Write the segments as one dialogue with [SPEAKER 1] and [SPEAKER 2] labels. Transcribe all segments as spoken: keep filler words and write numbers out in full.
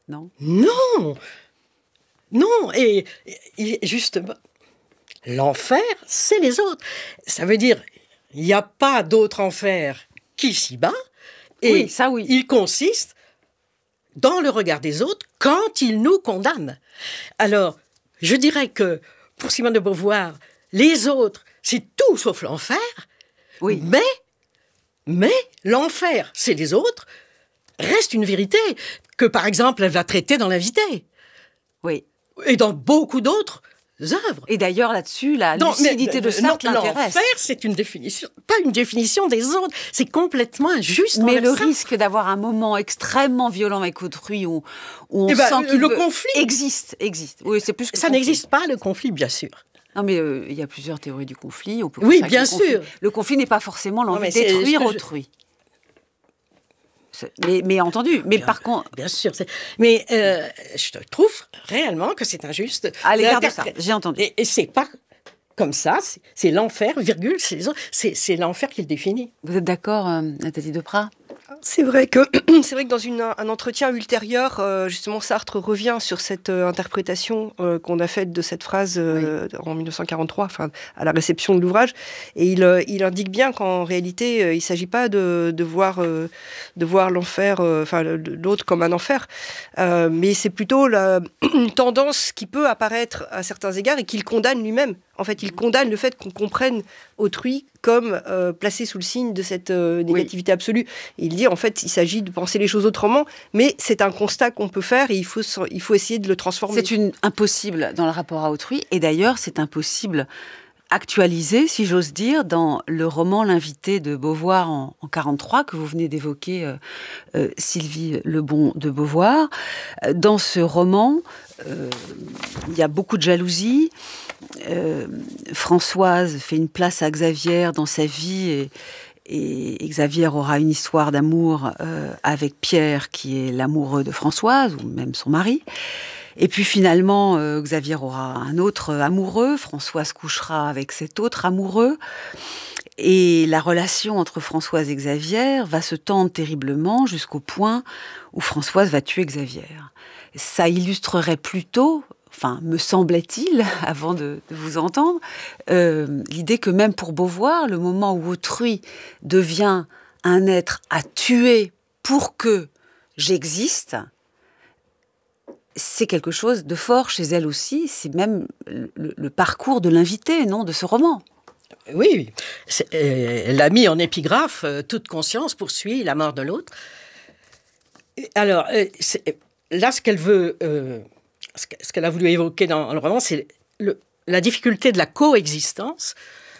[SPEAKER 1] non ?
[SPEAKER 2] Non, non, et, et justement, l'enfer, c'est les autres. Ça veut dire, il n'y a pas d'autre enfer qu'ici-bas, et
[SPEAKER 1] oui, ça oui.
[SPEAKER 2] il consiste dans le regard des autres quand ils nous condamnent. Alors, je dirais que, pour Simone de Beauvoir, les autres, c'est tout sauf l'enfer,
[SPEAKER 1] oui.
[SPEAKER 2] mais, mais l'enfer, c'est les autres, reste une vérité que, par exemple, elle va traiter dans L'Invité.
[SPEAKER 1] Oui.
[SPEAKER 2] Et dans beaucoup d'autres œuvres.
[SPEAKER 1] Et d'ailleurs, là-dessus, la non, lucidité mais, de Sartre non, l'intéresse.
[SPEAKER 2] L'enfer, c'est une définition, pas une définition des autres. C'est complètement injuste.
[SPEAKER 1] Mais le
[SPEAKER 2] ça.
[SPEAKER 1] risque d'avoir un moment extrêmement violent avec autrui où, où on
[SPEAKER 2] eh
[SPEAKER 1] sent
[SPEAKER 2] ben,
[SPEAKER 1] qu'il
[SPEAKER 2] le
[SPEAKER 1] veut...
[SPEAKER 2] conflit
[SPEAKER 1] existe, existe. Oui, c'est plus que
[SPEAKER 2] ça
[SPEAKER 1] conflit.
[SPEAKER 2] n'existe pas, le conflit, bien sûr.
[SPEAKER 1] Non, mais euh, il y a plusieurs théories du conflit. On peut
[SPEAKER 2] oui, bien
[SPEAKER 1] le
[SPEAKER 2] sûr.
[SPEAKER 1] Conflit. Le conflit n'est pas forcément l'envie de détruire autrui. Je... Mais, mais entendu, mais
[SPEAKER 2] bien,
[SPEAKER 1] par contre...
[SPEAKER 2] Bien sûr, c'est... mais euh, je trouve réellement que c'est injuste.
[SPEAKER 1] À l'égard de ça, j'ai entendu.
[SPEAKER 2] Et, et c'est pas comme ça, c'est, c'est l'enfer, virgule, c'est, les autres, c'est, c'est l'enfer qui le définit.
[SPEAKER 1] Vous êtes d'accord, euh, Nathalie Deprat ?
[SPEAKER 3] C'est vrai que c'est vrai que dans une, un entretien ultérieur, euh, justement, Sartre revient sur cette euh, interprétation euh, qu'on a faite de cette phrase euh, oui. en dix-neuf cent quarante-trois, enfin à la réception de l'ouvrage, et il, euh, il indique bien qu'en réalité, euh, il ne s'agit pas de, de voir euh, de voir l'enfer, euh, enfin l'autre comme un enfer, euh, mais c'est plutôt la, une tendance qui peut apparaître à certains égards et qu'il condamne lui-même. En fait, il condamne le fait qu'on comprenne autrui comme euh, placé sous le signe de cette euh, négativité oui. absolue. Et il dit, en fait, il s'agit de penser les choses autrement, mais c'est un constat qu'on peut faire et il faut, il faut essayer de le transformer.
[SPEAKER 1] C'est une, impossible dans le rapport à autrui, et d'ailleurs, c'est impossible actualisé, si j'ose dire, dans le roman L'Invité de Beauvoir en, en quarante-trois, que vous venez d'évoquer, euh, euh, Sylvie Lebon de Beauvoir. Dans ce roman, euh, il y a beaucoup de jalousie. Euh, Françoise fait une place à Xavier dans sa vie et, et Xavier aura une histoire d'amour euh, avec Pierre qui est l'amoureux de Françoise ou même son mari. Et puis finalement, euh, Xavier aura un autre amoureux, Françoise couchera avec cet autre amoureux. Et la relation entre Françoise et Xavier va se tendre terriblement jusqu'au point où Françoise va tuer Xavier. Ça illustrerait plutôt, enfin, me semblait-il, avant de, de vous entendre, euh, l'idée que même pour Beauvoir, le moment où autrui devient un être à tuer pour que j'existe, c'est quelque chose de fort chez elle aussi. C'est même le, le parcours de l'invité, non, de ce roman.
[SPEAKER 2] Oui, euh, elle a mis en épigraphe euh, « Toute conscience poursuit la mort de l'autre ». Alors, euh, là, ce qu'elle veut... Euh, ce qu'elle a voulu évoquer dans le roman, c'est le, la difficulté de la coexistence.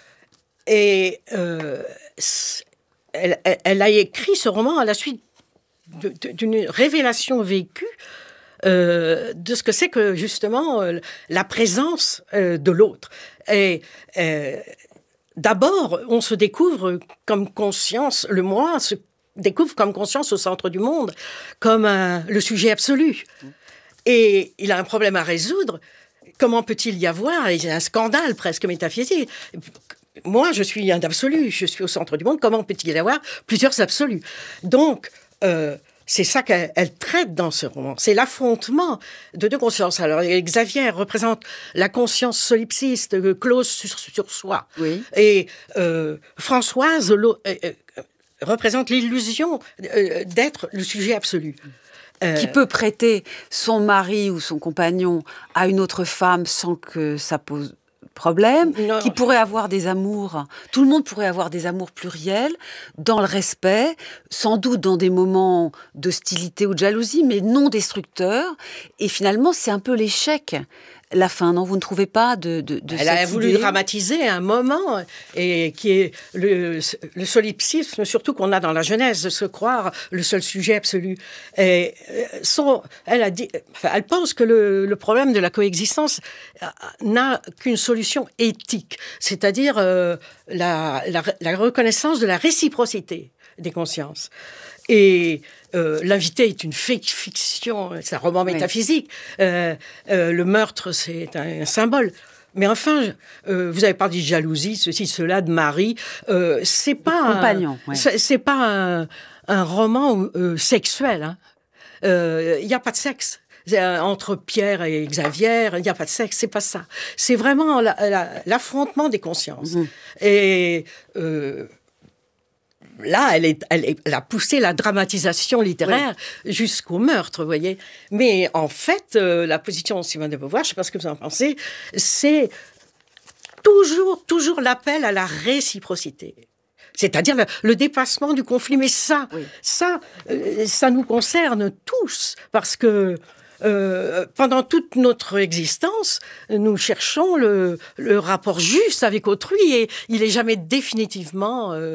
[SPEAKER 2] Et euh, elle, elle a écrit ce roman à la suite de, de, d'une révélation vécue euh, de ce que c'est que, justement, euh, la présence euh, de l'autre. Et euh, d'abord, on se découvre comme conscience, le moi se découvre comme conscience au centre du monde, comme un, le sujet absolu. Et il a un problème à résoudre. Comment peut-il y avoir, il y a un scandale presque métaphysique. Moi, je suis un absolu, je suis au centre du monde. Comment peut-il y avoir plusieurs absolus ? Donc, euh, c'est ça qu'elle elle traite dans ce roman. C'est l'affrontement de deux consciences. Alors, Xavier représente la conscience solipsiste, close sur, sur soi.
[SPEAKER 1] Oui.
[SPEAKER 2] Et euh, Françoise euh, euh, représente l'illusion euh, d'être le sujet absolu.
[SPEAKER 1] Euh... Qui peut prêter son mari ou son compagnon à une autre femme sans que ça pose problème, non. Qui pourrait avoir des amours, tout le monde pourrait avoir des amours pluriels, dans le respect, sans doute dans des moments d'hostilité ou de jalousie, mais non destructeurs. Et finalement, c'est un peu l'échec. La fin, non, vous ne trouvez pas de, de, de
[SPEAKER 2] Elle
[SPEAKER 1] cette
[SPEAKER 2] a voulu
[SPEAKER 1] idée
[SPEAKER 2] dramatiser un moment et qui est le, le solipsisme, surtout qu'on a dans la Genèse, de se croire le seul sujet absolu. Et son, elle a dit, enfin, elle pense que le, le problème de la coexistence n'a qu'une solution éthique, c'est-à-dire euh, la, la, la reconnaissance de la réciprocité des consciences. Et euh, l'invité est une fiction, c'est un roman oui. métaphysique. Euh, euh, le meurtre, c'est un, un symbole. Mais enfin, euh, vous avez parlé de jalousie, ceci, cela, de mari. Euh, c'est pas
[SPEAKER 1] compagnon.
[SPEAKER 2] Un,
[SPEAKER 1] ouais.
[SPEAKER 2] c'est, c'est pas un, un roman euh, sexuel. Hein. Il euh, n'y a pas de sexe. Entre Pierre et Xavier, il n'y a pas de sexe, c'est pas ça. C'est vraiment la, la, l'affrontement des consciences. Mmh. Et euh, là, elle, est, elle, est, elle a poussé la dramatisation littéraire oui. jusqu'au meurtre, vous voyez. Mais en fait, euh, la position de Simone de Beauvoir, je ne sais pas ce que vous en pensez, c'est toujours, toujours l'appel à la réciprocité. C'est-à-dire le, le dépassement du conflit. Mais ça, oui. ça, euh, ça nous concerne tous, parce que Euh, pendant toute notre existence, nous cherchons le, le rapport juste avec autrui et il n'est jamais définitivement euh,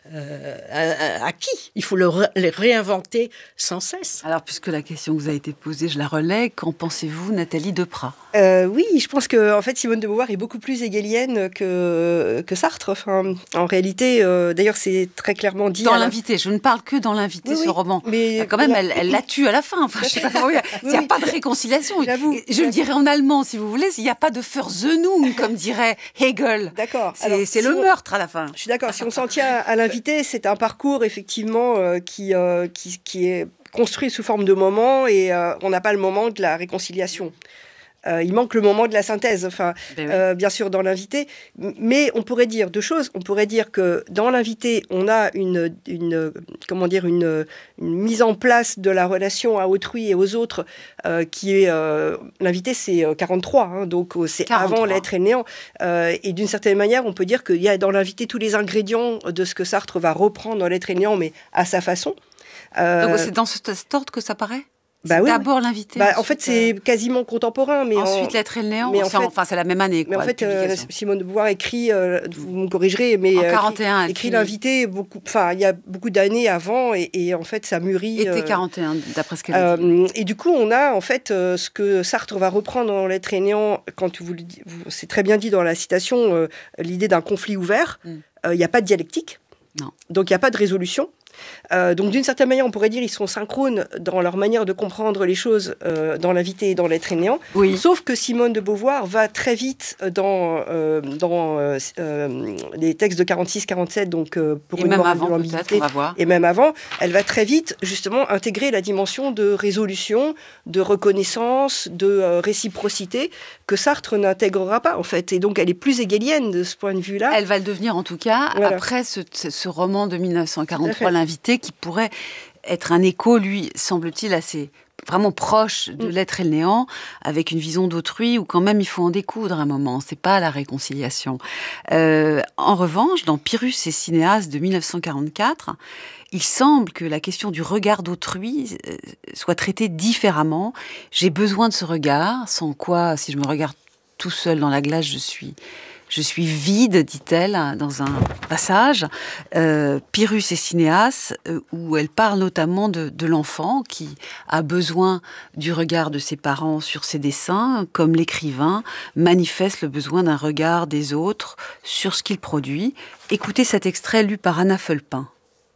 [SPEAKER 2] euh, acquis. Il faut le, ré- le réinventer sans cesse.
[SPEAKER 1] Alors, puisque la question vous a été posée, je la relais. Qu'en pensez-vous, Nathalie Deprat ?
[SPEAKER 3] euh, Oui, je pense que en fait, Simone de Beauvoir est beaucoup plus hégélienne que, que Sartre. Enfin, en réalité, euh, d'ailleurs, c'est très clairement dit...
[SPEAKER 1] Dans l'invité, je ne parle que dans l'invité, oui, ce oui, roman. Mais quand même, la... elle, elle la tue à la fin. Enfin, je sais pas comment... Il n'y a, oui, a pas de réconciliation. J'avoue. Je le dirais en allemand, si vous voulez, il n'y a pas de Versöhnung, comme dirait Hegel. D'accord. C'est, Alors, c'est si le on... meurtre à la fin.
[SPEAKER 3] Je suis d'accord. Si on s'en tient à l'invité, c'est un parcours, effectivement, euh, qui, euh, qui, qui est construit sous forme de moments et euh, on n'a pas le moment de la réconciliation. Euh, il manque le moment de la synthèse, enfin, ben oui. euh, bien sûr, dans l'invité. Mais on pourrait dire deux choses. On pourrait dire que dans l'invité, on a une, une, comment dire, une, une mise en place de la relation à autrui et aux autres euh, qui est... Euh, l'invité, c'est quarante-trois, hein, donc c'est quarante-trois. Avant l'être et le néant. Euh, et d'une certaine manière, on peut dire qu'il y a dans l'invité tous les ingrédients de ce que Sartre va reprendre dans l'être et le néant, mais à sa façon.
[SPEAKER 1] Euh, donc c'est dans cet ordre que ça paraît ?
[SPEAKER 3] Bah oui,
[SPEAKER 1] d'abord l'invité.
[SPEAKER 3] Bah, en fait, c'est euh... quasiment contemporain. Mais
[SPEAKER 1] ensuite,
[SPEAKER 3] en...
[SPEAKER 1] l'être et le néant.
[SPEAKER 3] Mais en
[SPEAKER 1] enfin,
[SPEAKER 3] fait...
[SPEAKER 1] enfin, c'est la même année. Quoi,
[SPEAKER 3] mais en fait, euh, Simone de Beauvoir écrit, euh, vous me corrigerez, mais
[SPEAKER 1] en quarante et un,
[SPEAKER 3] écrit, écrit l'invité beaucoup. Enfin, il y a beaucoup d'années avant, et, et en fait, ça mûrit.
[SPEAKER 1] Était
[SPEAKER 3] euh...
[SPEAKER 1] quarante et un, d'après ce qu'elle a dit.
[SPEAKER 3] Euh, et du coup, on a en fait euh, ce que Sartre va reprendre dans l'être et le néant. Quand vous, vous, c'est très bien dit dans la citation, euh, l'idée d'un conflit ouvert. Il mm. n'y euh, a pas de dialectique.
[SPEAKER 1] Non.
[SPEAKER 3] Donc, il n'y a pas de résolution. Euh, donc d'une certaine manière, on pourrait dire qu'ils sont synchrones dans leur manière de comprendre les choses euh, dans l'invité et dans l'être et le néant.
[SPEAKER 1] Oui.
[SPEAKER 3] Sauf que Simone de Beauvoir va très vite dans, euh, dans euh, euh, les textes de quarante-six quarante-sept, donc euh, pour
[SPEAKER 1] et
[SPEAKER 3] une
[SPEAKER 1] même
[SPEAKER 3] morale
[SPEAKER 1] avant,
[SPEAKER 3] de l'ambiguïté,
[SPEAKER 1] on va voir.
[SPEAKER 3] Et même avant, elle va très vite justement intégrer la dimension de résolution, de reconnaissance, de euh, réciprocité que Sartre n'intégrera pas en fait. Et donc elle est plus hégélienne de ce point de vue-là.
[SPEAKER 1] Elle va le devenir en tout cas voilà. après ce, ce roman de dix-neuf cent quarante-trois, L'invité, qui pourrait être un écho, lui, semble-t-il, assez vraiment proche de l'être et le néant, avec une vision d'autrui où quand même il faut en découdre un moment. C'est pas la réconciliation. Euh, en revanche, dans Pyrrhus et Cinéas de dix-neuf cent quarante-quatre, il semble que la question du regard d'autrui soit traitée différemment. J'ai besoin de ce regard, sans quoi, si je me regarde tout seul dans la glace, je suis... Je suis vide, dit-elle, dans un passage, euh, Pyrrhus et Cinéas, euh, où elle parle notamment de, de l'enfant qui a besoin du regard de ses parents sur ses dessins, comme l'écrivain manifeste le besoin d'un regard des autres sur ce qu'il produit. Écoutez cet extrait lu par Anna Fulpin.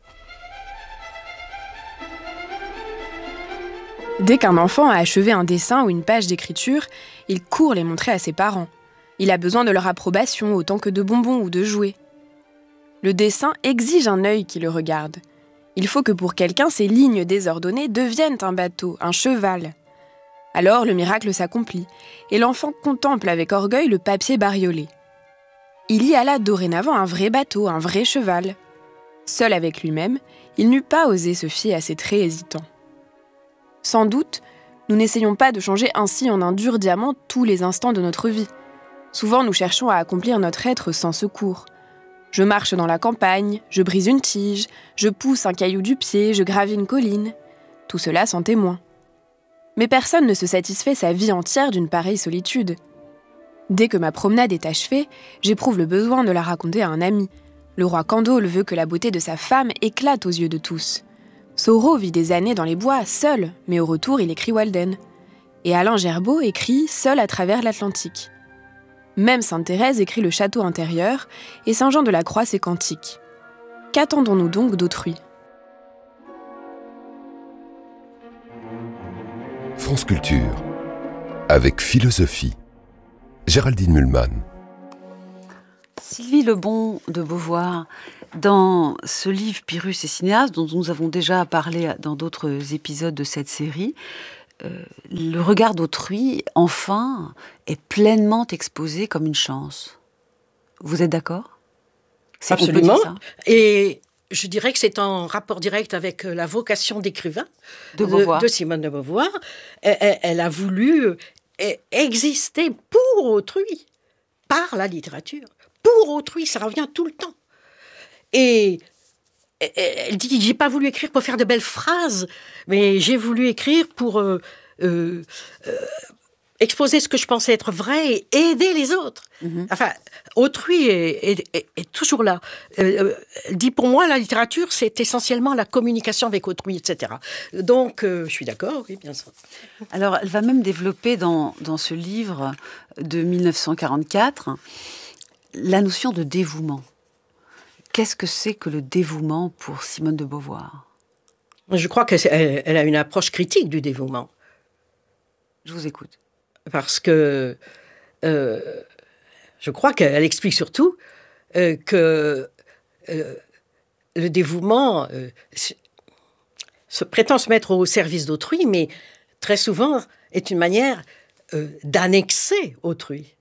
[SPEAKER 4] Dès qu'un enfant a achevé un dessin ou une page d'écriture, il court les montrer à ses parents. Il a besoin de leur approbation autant que de bonbons ou de jouets. Le dessin exige un œil qui le regarde. Il faut que pour quelqu'un, ces lignes désordonnées deviennent un bateau, un cheval. Alors le miracle s'accomplit, et l'enfant contemple avec orgueil le papier bariolé. Il y a là dorénavant un vrai bateau, un vrai cheval. Seul avec lui-même, il n'eût pas osé se fier à ses traits hésitants. Sans doute, nous n'essayons pas de changer ainsi en un dur diamant tous les instants de notre vie. Souvent, nous cherchons à accomplir notre être sans secours. Je marche dans la campagne, je brise une tige, je pousse un caillou du pied, je gravis une colline. Tout cela sans témoin. Mais personne ne se satisfait sa vie entière d'une pareille solitude. Dès que ma promenade est achevée, j'éprouve le besoin de la raconter à un ami. Le roi Candole veut que la beauté de sa femme éclate aux yeux de tous. Soro vit des années dans les bois, seul, mais au retour, il écrit Walden. Et Alain Gerbaud écrit Seul à travers l'Atlantique. Même Sainte Thérèse écrit le château intérieur et Saint Jean de la Croix ses cantiques. Qu'attendons-nous donc d'autrui ?
[SPEAKER 5] France Culture, avec philosophie. Géraldine Mühlmann.
[SPEAKER 1] Sylvie Lebon de Beauvoir, Dans ce livre Pyrrhus et Cinéaste, dont nous avons déjà parlé dans d'autres épisodes de cette série, euh, le regard d'autrui, enfin, est pleinement exposé comme une chance. Vous êtes d'accord ? C'est,
[SPEAKER 2] Absolument.
[SPEAKER 1] on peut dire ça ?
[SPEAKER 2] Et je dirais que c'est en rapport direct avec la vocation d'écrivain
[SPEAKER 1] de, Beauvoir.
[SPEAKER 2] de, de Simone de Beauvoir. Elle, elle, elle a voulu exister pour autrui, par la littérature. Pour autrui, ça revient tout le temps. Et elle dit, j'ai pas voulu écrire pour faire de belles phrases, mais j'ai voulu écrire pour euh, euh, euh, exposer ce que je pensais être vrai et aider les autres. Mm-hmm. Enfin, autrui est, est, est, est toujours là. Euh, elle dit, pour moi, la littérature, c'est essentiellement la communication avec autrui, et cetera. Donc, euh, je suis d'accord, oui, bien sûr.
[SPEAKER 1] Alors, elle va même développer dans, dans ce livre de dix-neuf cent quarante-quatre la notion de dévouement. Qu'est-ce que c'est que le dévouement pour Simone de Beauvoir ?
[SPEAKER 2] Je crois qu'elle elle a une approche critique du dévouement.
[SPEAKER 1] Je vous écoute.
[SPEAKER 2] Parce que euh, je crois qu'elle explique surtout euh, que euh, le dévouement euh, se prétend se mettre au service d'autrui, mais très souvent est une manière euh, d'annexer autrui.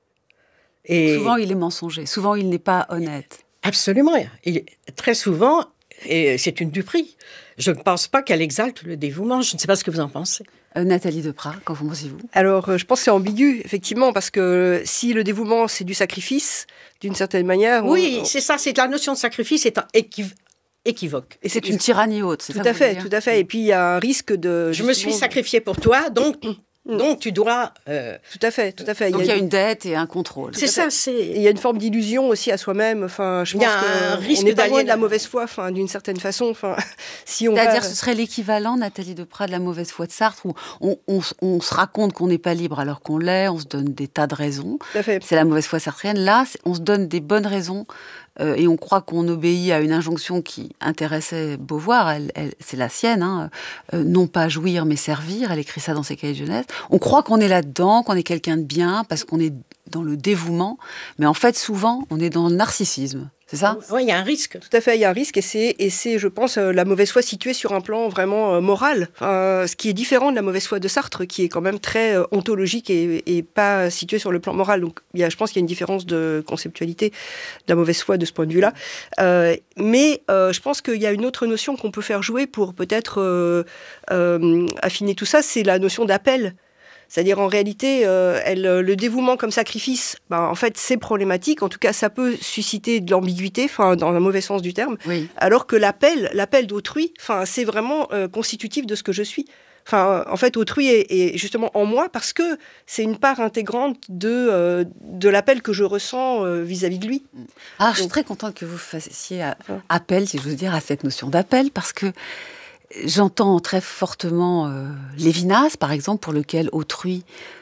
[SPEAKER 1] Et souvent, il est mensonger. Souvent, il n'est pas honnête.
[SPEAKER 2] Absolument. Il, très souvent, et c'est une duperie. Je ne pense pas qu'elle exalte le dévouement. Je ne sais pas ce que vous en pensez.
[SPEAKER 1] Euh, Nathalie Deprat, qu'en pensez-vous ?
[SPEAKER 3] Alors, euh, je pense que c'est ambigu, effectivement, parce que si le dévouement, c'est du sacrifice, d'une certaine manière...
[SPEAKER 2] Oui,
[SPEAKER 3] on...
[SPEAKER 2] c'est ça, c'est la notion de sacrifice est équiv- équivoque.
[SPEAKER 1] Et c'est une tyrannie haute, c'est
[SPEAKER 3] tout
[SPEAKER 1] ça
[SPEAKER 3] à fait, tout à fait. Et puis, il y a un risque de...
[SPEAKER 2] Je me suis sacrifiée pour toi, donc... Donc, tu dois... Euh,
[SPEAKER 3] tout à fait, tout à fait.
[SPEAKER 1] Donc, il y a, il y a une dette et un contrôle.
[SPEAKER 2] C'est ça, c'est...
[SPEAKER 3] Et il y a une forme d'illusion aussi à soi-même. Enfin, je pense qu'on n'est pas loin de la mauvaise foi, enfin, d'une certaine façon. Enfin, si on
[SPEAKER 1] C'est-à-dire,
[SPEAKER 3] va...
[SPEAKER 1] ce serait l'équivalent, Nathalie Deprat, de la mauvaise foi de Sartre, où on, on, on se raconte qu'on n'est pas libre alors qu'on l'est, on se donne des tas de raisons.
[SPEAKER 3] Tout à fait.
[SPEAKER 1] C'est la mauvaise foi sartrienne. Là, on se donne des bonnes raisons euh, et on croit qu'on obéit à une injonction qui intéressait Beauvoir, elle, elle, c'est la sienne, hein, euh, non pas jouir mais servir, elle écrit ça dans ses cahiers de jeunesse. On croit qu'on est là-dedans, qu'on est quelqu'un de bien, parce qu'on est dans le dévouement, mais en fait, souvent, on est dans le narcissisme. C'est ça ?
[SPEAKER 2] Oui, il y a un risque.
[SPEAKER 3] Tout à fait, il y a un risque, et c'est, et c'est je pense, euh, la mauvaise foi située sur un plan vraiment euh, moral, euh, ce qui est différent de la mauvaise foi de Sartre, qui est quand même très euh, ontologique et, et pas située sur le plan moral. Donc, il y a, je pense qu'il y a une différence de conceptualité de la mauvaise foi de ce point de vue-là. Euh, mais euh, je pense qu'il y a une autre notion qu'on peut faire jouer pour peut-être euh, euh, affiner tout ça, c'est la notion d'appel. C'est-à-dire, en réalité, euh, elle, le dévouement comme sacrifice, ben, en fait, c'est problématique. En tout cas, ça peut susciter de l'ambiguïté, enfin, dans le mauvais sens du terme.
[SPEAKER 1] Oui.
[SPEAKER 3] Alors que l'appel, l'appel d'autrui, enfin, c'est vraiment euh, constitutif de ce que je suis. Enfin, en fait, autrui est, est justement en moi parce que c'est une part intégrante de, euh, de l'appel que je ressens euh, vis-à-vis de lui.
[SPEAKER 1] Ah, Donc, je suis très contente que vous fassiez euh, appel, si j'ose dire, à cette notion d'appel, parce que j'entends très fortement euh, Lévinas, par exemple, pour lequel autrui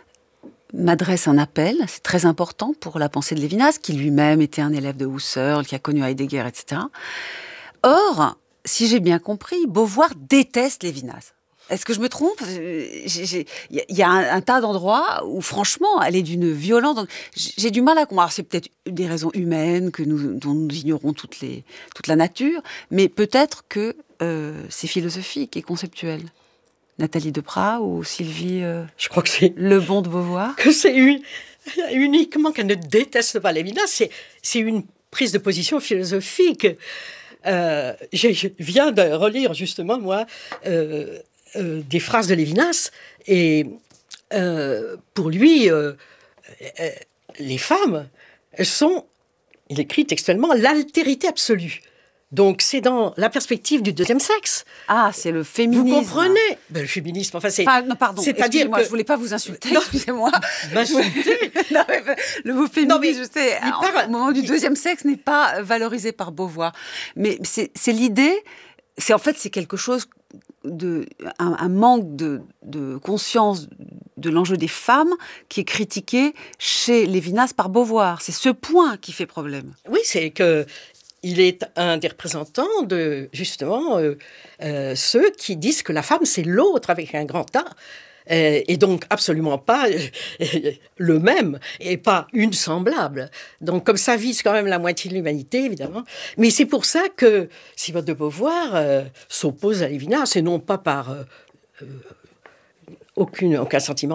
[SPEAKER 1] m'adresse un appel. C'est très important pour la pensée de Lévinas, qui lui-même était un élève de Husserl, qui a connu Heidegger, et cetera. Or, si j'ai bien compris, Beauvoir déteste Lévinas. Est-ce que je me trompe ? Il y a un, un tas d'endroits où, franchement, elle est d'une violence. Donc, j'ai du mal à comprendre. C'est peut-être des raisons humaines que nous, dont nous ignorons toutes les, toute la nature, mais peut-être que euh, c'est philosophique et conceptuel. Nathalie Deprat ou Sylvie euh,
[SPEAKER 2] Je crois que c'est
[SPEAKER 1] Lebon de Beauvoir.
[SPEAKER 2] Que c'est une, uniquement qu'elle ne déteste pas Lévinas. C'est, c'est une prise de position philosophique. Euh, je, je viens de relire justement, moi, euh, euh, des phrases de Lévinas. Et euh, pour lui, euh, euh, les femmes, elles sont, il écrit textuellement, l'altérité absolue. Donc, c'est dans la perspective du deuxième sexe.
[SPEAKER 1] Ah, c'est le féminisme.
[SPEAKER 2] Vous comprenez ? Ben, le féminisme, enfin, c'est...
[SPEAKER 1] Enfin, non, pardon,
[SPEAKER 2] c'est-à-dire que...
[SPEAKER 1] je ne voulais pas vous insulter, non, excusez-moi.
[SPEAKER 2] M'insulter
[SPEAKER 1] non, mais, le mot féminisme, non, mais, je sais,
[SPEAKER 2] parle,
[SPEAKER 1] au moment du
[SPEAKER 2] il...
[SPEAKER 1] deuxième sexe, n'est pas valorisé par Beauvoir. Mais c'est, c'est l'idée, c'est en fait, c'est quelque chose, de, un, un manque de, de conscience de l'enjeu des femmes qui est critiqué chez Lévinas par Beauvoir. C'est ce point qui fait problème.
[SPEAKER 2] Oui, c'est que... Il est un des représentants de, justement, euh, euh, ceux qui disent que la femme, c'est l'autre avec un grand A, euh, et donc absolument pas euh, le même, et pas une semblable. Donc comme ça vise quand même la moitié de l'humanité, évidemment. Mais c'est pour ça que Simone de Beauvoir euh, s'oppose à Lévinas, et non pas par euh, euh, aucune, aucun sentiment